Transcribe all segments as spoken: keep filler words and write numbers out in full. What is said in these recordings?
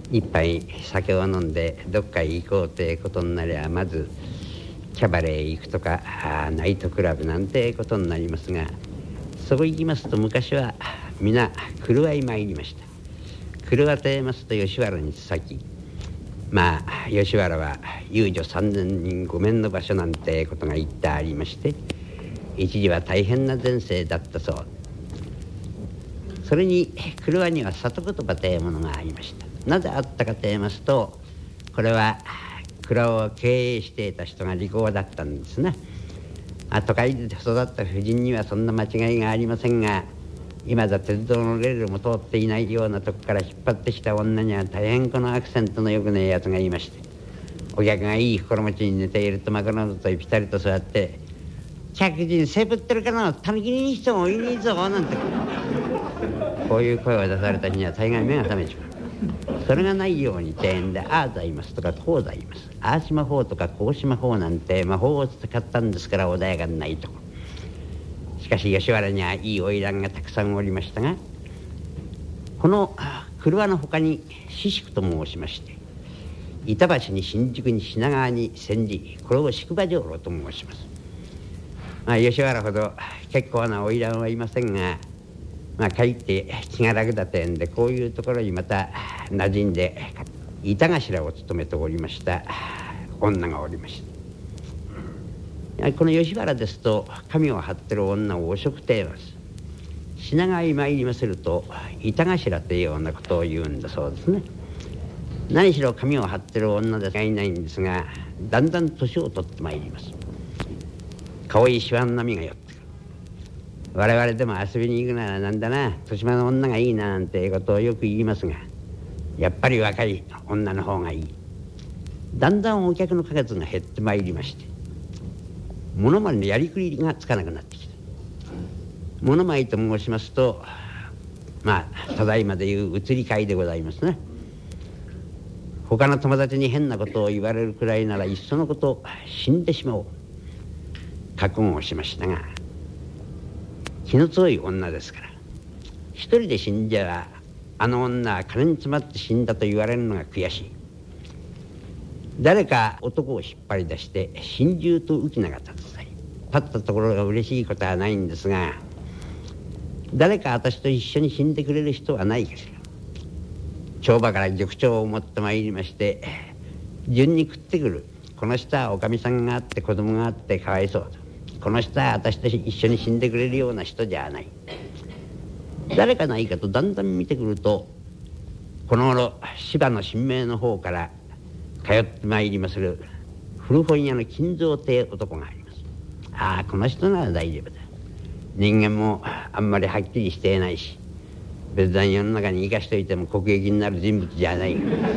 一杯酒を飲んでどっかへ行こうということになりゃ、まずキャバレーへ行くとかナイトクラブなんてことになりますが、そこ行きますと昔は皆廓へ参りました。廓と言いますと吉原に先、まあ吉原は遊女三千人ごめんの場所なんてことが言ってありまして、一時は大変な前世だったそう。それに廓には里言葉というものがありました。なぜあったかと言いますと、これは蔵を経営していた人が利口だったんですね。あ都会で育った婦人にはそんな間違いがありませんが、今だ鉄道のレールも通っていないようなとこから引っ張ってきた女には大変このアクセントのよくねえやつがいまして、お客がいい心持ちに寝ていると枕元にピタリと座って「客人せぶってるかな、たぬきにしてもいねえぞ」なんてこういう声を出された日には大概目が覚めちまう。それがないように庭園でああざいますとかこうざいます、ああし魔法とかこうし魔法なんて魔法を使ったんですから穏やかにないとこ。しかし吉原にはいい花魁がたくさんおりましたが、この廓の他に四宿と申しまして、板橋に新宿に品川に千里、これを宿場城路と申します。まあ吉原ほど結構な花魁はいませんが、まあかえって気が楽だというんで、こういうところにまた馴染んで板頭を務めておりました女がおりました。この吉原ですと髪を張ってる女をお食と言います。品川に参りますると板頭というようなことを言うんだそうですね。何しろ髪を張ってる女ですがいないんですが、だんだん年を取ってまいります。顔いしわん波が寄ってくる。我々でも遊びに行くならなんだな、年間の女がいいななんていうことをよく言いますが、やっぱり若い女の方がいい。だんだんお客の数が減ってまいりまして、物まりのやりくりがつかなくなってきた。物まいと申しますと、まあただいまでいう移り買いでございますね。他の友達に変なことを言われるくらいならいっそのこと死んでしまおう覚悟をしましたが、気の強い女ですから、一人で死んじゃあの女は金に詰まって死んだと言われるのが悔しい。誰か男を引っ張り出して心中と浮き名が立つ。立ったところが嬉しいことはないんですが、誰か私と一緒に死んでくれる人はないかしら。帳場から玉帳を持ってまいりまして、順に食ってくる。この人はおかみさんがあって子供があってかわいそうと、この人は私と一緒に死んでくれるような人じゃない。誰かないかとだんだん見てくると、この頃芝の新名の方から通ってまいりまする古本屋の金蔵という男があります。ああこの人なら大丈夫だ。人間もあんまりはっきりしていないし、別段世の中に生かしといても国益になる人物じゃない。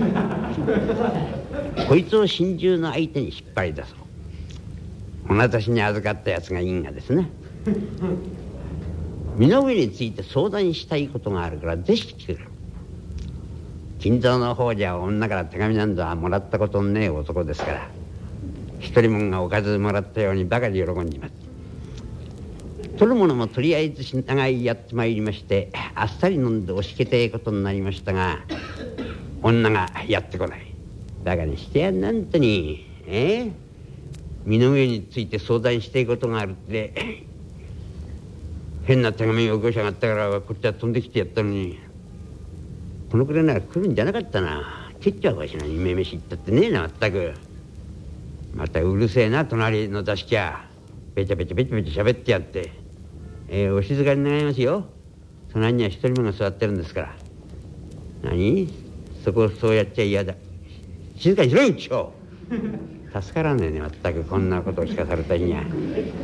こいつを心中の相手に引っ張り出そう。この私に預かったやつがいいんがですね、身の上について相談したいことがあるからぜひ来てくれ。金蔵の方じゃ女から手紙なんぞはもらったことのねえ男ですから、一人もんがおかずもらったようにばかり喜んでいます。取るものもとりあえず品川へやってまいりまして、あっさり飲んで押しけてえことになりましたが、女がやってこない。バカにしてやんなんとに、ええ身の上について相談していことがあるって変な手紙を起こしやがったからこっちは飛んできてやったのに、このくらいなら来るんじゃなかったな。蹴っちゃうかしらにめめしったってねえなまったく。またうるせえな隣の座敷はペチャペチャペチャペチャ喋ってやって、えー、お静かに願いますよ。隣には一人もが座ってるんですから。何そこをそうやっちゃ嫌だ。静かにしろよちょ助からねえねまったく。こんなことを聞かされた日には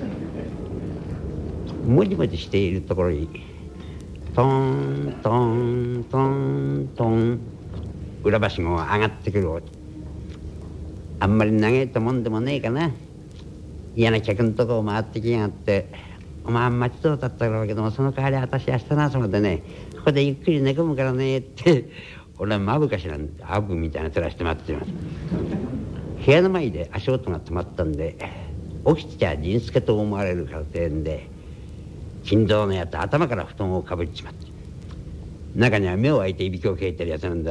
もじもじしているところにトントントントン裏橋も上がってくる音。あんまり長いともんでもねえかな。嫌な客のとこを回ってきやがって、お前待ちそうだったろうけども、その代わり私明日の朝までねここでゆっくり寝込むからねって俺はまぶかしなんでアブみたいな面して待っています。部屋の前で足音が止まったんで、起きてちゃ仁助と思われるからってんで、金蔵のやつ頭から布団をかぶっちまって、中には目を開いていびきをかいてるやつなんだ。